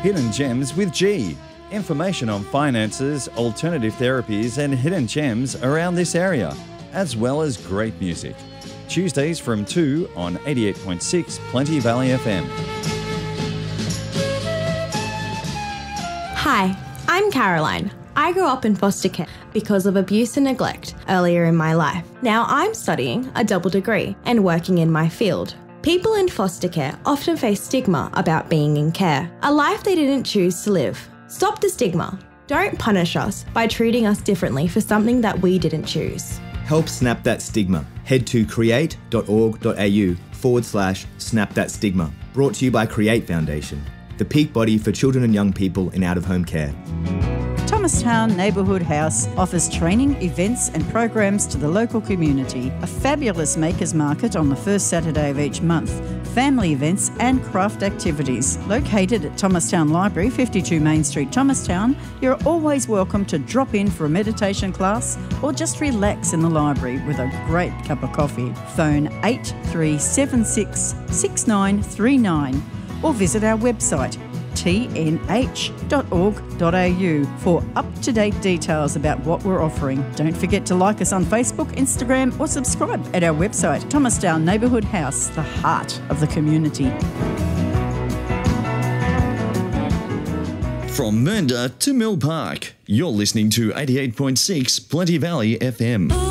Hidden Gems with G. Information on finances, alternative therapies and hidden gems around this area, as well as great music. Tuesdays from 2 on 88.6 Plenty Valley FM. Hi, I'm Caroline. I grew up in foster care because of abuse and neglect earlier in my life. Now I'm studying a double degree and working in my field. People in foster care often face stigma about being in care, a life they didn't choose to live. Stop the stigma. Don't punish us by treating us differently for something that we didn't choose. Help snap that stigma. Head to create.org.au/snap that stigma. Brought to you by Create Foundation, the peak body for children and young people in out-of-home care. Thomastown Neighbourhood House offers training, events and programs to the local community. A fabulous makers market on the first Saturday of each month. Family events and craft activities. Located at Thomastown Library, 52 Main Street, Thomastown, you're always welcome to drop in for a meditation class or just relax in the library with a great cup of coffee. Phone 8376 6939 or visit our website tnh.org.au for up-to-date details about what we're offering. Don't forget to like us on Facebook, Instagram or subscribe at our website, Thomastown Neighbourhood House, the heart of the community. From Mernda to Mill Park, you're listening to 88.6 Plenty Valley FM.